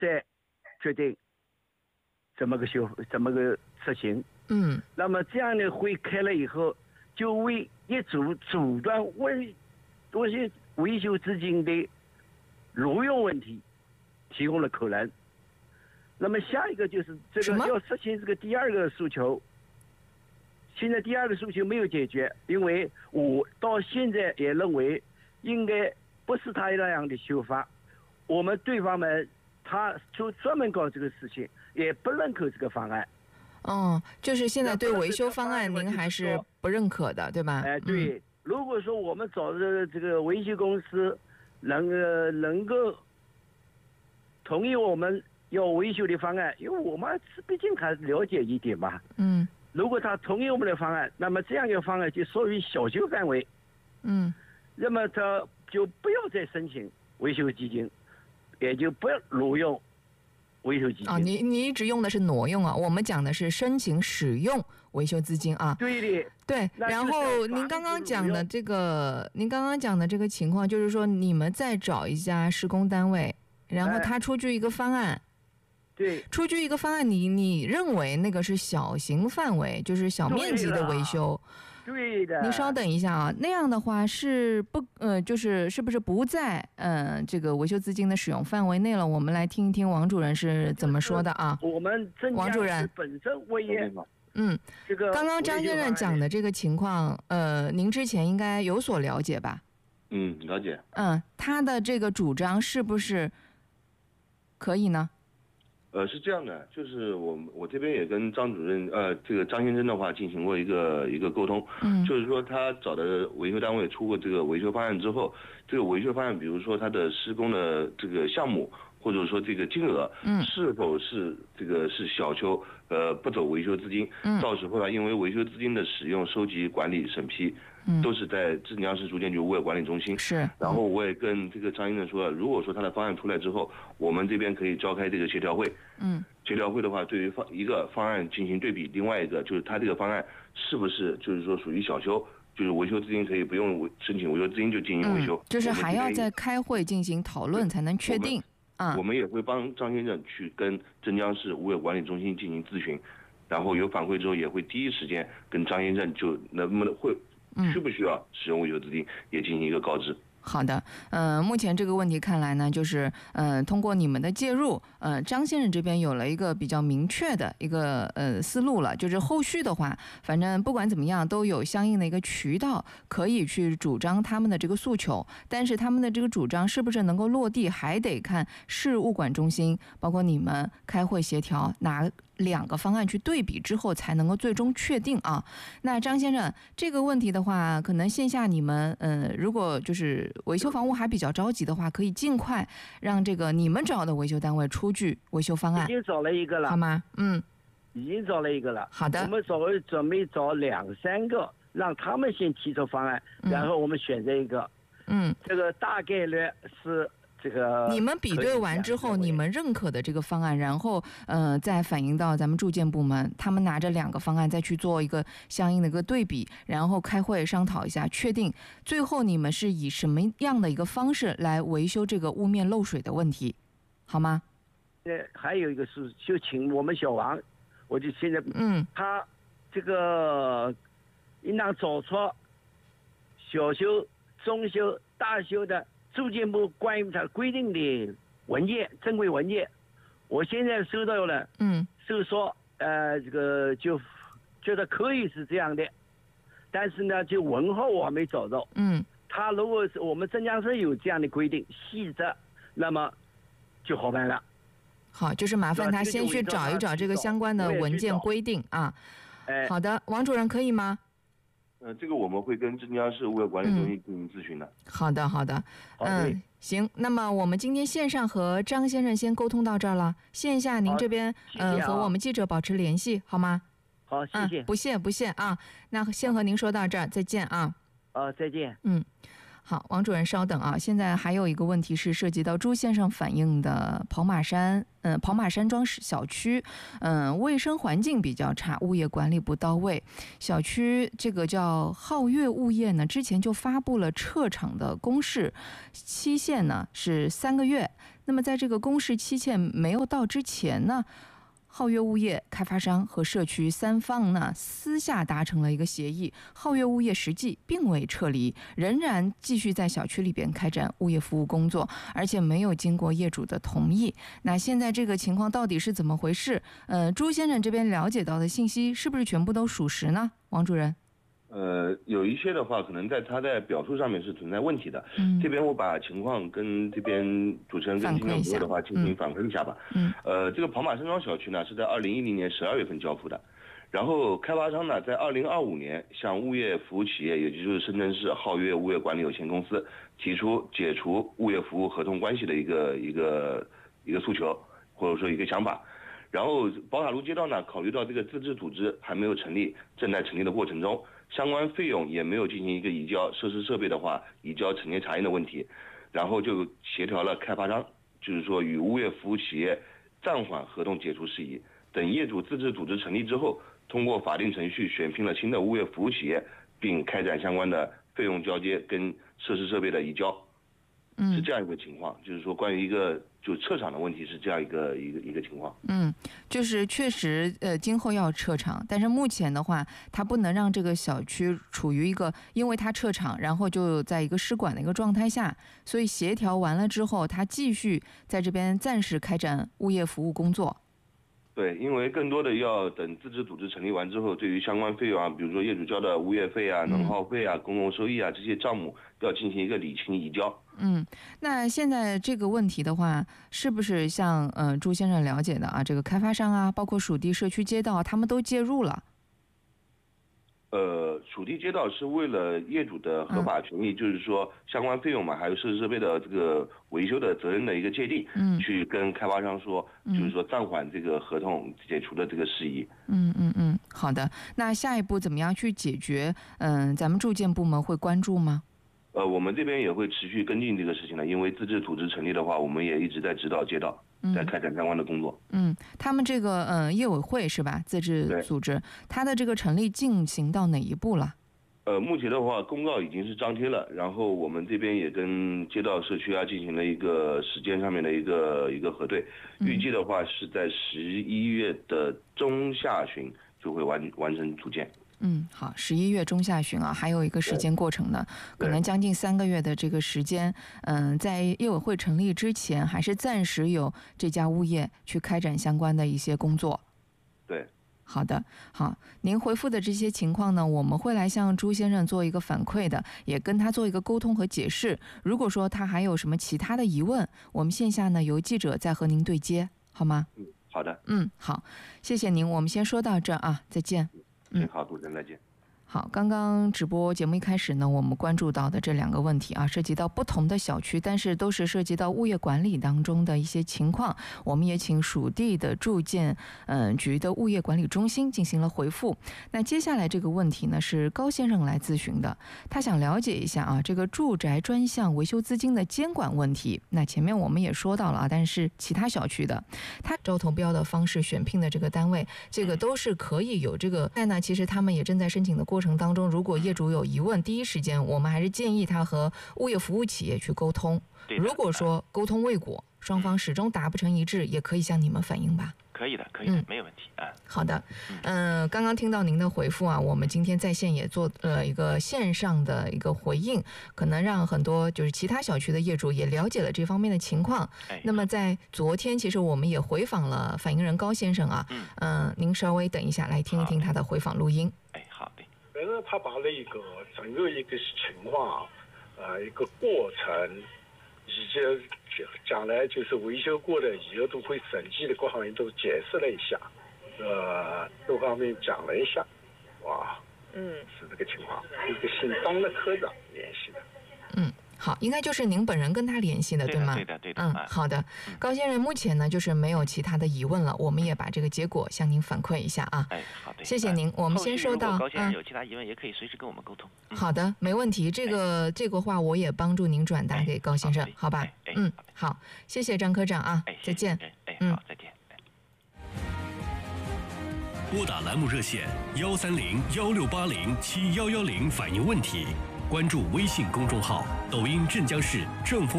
再决定怎么个实行。那么这样的会开了以后，就为业主阻断维修资金的挪用问题提供了可能。那么下一个就是这个要实行这个第二个诉求。现在第二个诉求没有解决，因为我到现在也认为应该不是他那样的修法。我们对方们他就专门搞这个事情，也不认可这个方案。 就是现在对维修方案您还是不认可的，对吧？ 对。如果说我们找的这个维修公司能够同意我们要维修的方案，因为我们毕竟还了解一点嘛。如果他同意我们的方案，那么这样一个方案就属于小修范围。那么他就不要再申请维修基金，也就不要挪用维修基金。 你一直用的是挪用啊，我们讲的是申请使用维修资金啊。 对的。 对，然后您刚刚讲的这个情况，就是说你们再找一家施工单位，然后他出具一个方案。 对， 出具一个方案，你认为那个是小型范围，就是小面积的维修。 对的。 您稍等一下啊，那样的话是是不是不在这个维修资金的使用范围内了？我们来听一听王主任是怎么说的啊。 我们王主任本身为业。这个刚刚张先生讲的这个情况，您之前应该有所了解吧？ 了解。 他的这个主张是不是可以呢？ 是这样的，就是我这边也跟张主任这个张先生的话进行过一个沟通。就是说他找的维修单位出过这个维修方案之后，这个维修方案比如说他的施工的这个项目或者说这个金额是否是小修不走维修资金，到时候呢因为维修资金的使用收集管理审批都是在镇江市住建局物业管理中心。 是。 然后我也跟这个张先生说，如果说他的方案出来之后，我们这边可以召开这个协调会。协调会的话，对于一个方案进行对比，另外一个就是他这个方案是不是就是说属于小修，就是维修资金可以不用申请维修资金就进行维修。 就是还要再开会进行讨论才能确定。 我们也会帮张先生去跟镇江市物业管理中心进行咨询，然后有反馈之后也会第一时间跟张先生就能不能需不需要使用维修资金也进行一个告知。 好的，目前这个问题看来呢，就是通过你们的介入，张先生这边有了一个比较明确的一个思路了，就是后续的话，反正不管怎么样都有相应的一个渠道可以去主张他们的这个诉求，但是他们的这个主张是不是能够落地，还得看市物管中心包括你们开会协调，拿两个方案去对比之后才能够最终确定啊。那张先生这个问题的话，可能线下你们如果就是维修房屋还比较着急的话，可以尽快让这个你们找的维修单位出具维修方案。 已经找了一个了， 好吗？ 已经找了一个了。 好的。 我们准备找2、3个，让他们先提出方案，然后我们选择一个。这个大概率是这个。 你们比对完之后，你们认可的这个方案，然后再反映到咱们住建部门，他们拿着2个方案再去做一个相应的一个对比，然后开会商讨一下，确定最后你们是以什么样的一个方式来维修这个屋面漏水的问题，好吗？ 还有一个是就请我们小王，我就现在他这个应当找出小修、中修、大修的住建部关于它规定的文件，正规文件，我现在收到了，是说这个就觉得可以是这样的，但是呢，就文号我还没找到。他如果是我们镇江市有这样的规定细则，那么就好办了。 好，就是麻烦他先去找一找这个相关的文件规定啊。好的，王主任可以吗？ 这个我们会跟镇江市物业管理中心进行咨询的。 好的，好的。行，那么我们今天线上和张先生先沟通到这儿了，线下您这边和我们记者保持联系，好吗？ 好，谢谢。 不谢不谢啊，那先和您说到这儿，再见啊。 再见。 好，王主任稍等啊，现在还有一个问题是涉及到朱先生反映的跑马山庄小区，卫生环境比较差，物业管理不到位。小区这个叫皓月物业呢，之前就发布了撤场的公示，期限呢是3个月， 那么在这个公示期限没有到之前呢，皓月物业开发商和社区3方呢私下达成了一个协议，皓月物业实际并未撤离，仍然继续在小区里边开展物业服务工作，而且没有经过业主的同意。那现在这个情况到底是怎么回事？朱先生这边了解到的信息是不是全部都属实呢？王主任。 有一些的话，可能他在表述上面是存在问题的。这边我把情况跟这边主持人跟听众朋友的话进行反馈一下吧。这个跑马山庄小区呢是在2010年12月份交付的，然后开发商呢在2025年向物业服务企业，也就是深圳市皓月物业管理有限公司提出解除物业服务合同关系的一个诉求，或者说一个想法。然后宝塔路街道呢，考虑到这个自治组织还没有成立，正在成立的过程中，相关费用也没有进行一个移交，设施设备的话移交陈列查验的问题，然后就协调了开发商，就是说与物业服务企业暂缓合同解除事宜，等业主自治组织成立之后，通过法定程序选聘了新的物业服务企业，并开展相关的费用交接跟设施设备的移交。是这样一个情况，就是说关于一个就撤场的问题是这样一个情况。 就是确实今后要撤场，但是目前的话，它不能让这个小区处于一个因为它撤场，然后就在一个失管的一个状态下，所以协调完了之后，它继续在这边暂时开展物业服务工作。 对，因为更多的要等自治组织成立完之后，对于相关费用啊，比如说业主交的物业费啊、能耗费啊、公共收益啊这些账目，要进行一个理清移交。 那现在这个问题的话，是不是像朱先生了解的啊，这个开发商啊，包括属地社区街道，他们都介入了？ 属地街道是为了业主的合法权益，就是说相关费用嘛，还有设施设备的这个维修的责任的一个界定，去跟开发商说，就是说暂缓这个合同解除的这个事宜。 好的。那下一步怎么样去解决？咱们住建部门会关注吗？ 我们这边也会持续跟进这个事情的，因为自治组织成立的话，我们也一直在指导街道，在开展相关的工作。 他们这个业委会是吧？自治组织，它的这个成立进行到哪一步了？ 目前的话，公告已经是张贴了，然后我们这边也跟街道社区啊进行了一个时间上面的一个核对，预计的话是在11月的中下旬就会完成组建。 好，11月中下旬啊，还有一个时间过程呢，可能将近3个月的这个时间。在业委会成立之前，还是暂时由这家物业去开展相关的一些工作。 对。 好的，好，您回复的这些情况呢，我们会来向朱先生做一个反馈的，也跟他做一个沟通和解释。如果说他还有什么其他的疑问，我们线下呢由记者再和您对接，好吗？ 好的。 好，谢谢您，我们先说到这啊，再见。 好，主持人再见。 好，刚刚直播节目一开始呢，我们关注到的这2个问题啊，涉及到不同的小区，但是都是涉及到物业管理当中的一些情况。我们也请属地的住建局的物业管理中心进行了回复。那接下来这个问题呢，是高先生来咨询的，他想了解一下啊，这个住宅专项维修资金的监管问题。那前面我们也说到了啊，但是其他小区的，他招投标的方式选聘的这个单位，这个都是可以有这个。但呢，其实他们也正在申请的过程当中，如果业主有疑问，第一时间我们还是建议他和物业服务企业去沟通。如果说沟通未果，双方始终达不成一致，也可以向你们反映吧。 可以的，没有问题啊。 好的，刚刚听到您的回复啊，我们今天在线也做了一个线上的一个回应，可能让很多就是其他小区的业主也了解了这方面的情况。那么在昨天，其实我们也回访了反映人高先生啊，您稍微等一下来听一听他的回访录音。 好的。 他把那个整个一个情况一个过程，以及将来就是维修过的以后都会审计的各方面都解释了一下，各方面讲了一下，是这个情况，一个姓张的科长联系的。 好，应该就是您本人跟他联系的，对吗？ 对的。 好的。高先生目前呢就是没有其他的疑问了，我们也把这个结果向您反馈一下啊。 好的。 谢谢您。我们先收到。 高先生有其他疑问，也可以随时跟我们沟通。 好的，没问题。这个话我也帮助您转达给高先生，好吧？好，谢谢张科长啊，再见。 好，再见。 拨打栏目热线130-1680-7110反映问题。关注微信公众号、抖音镇江市政风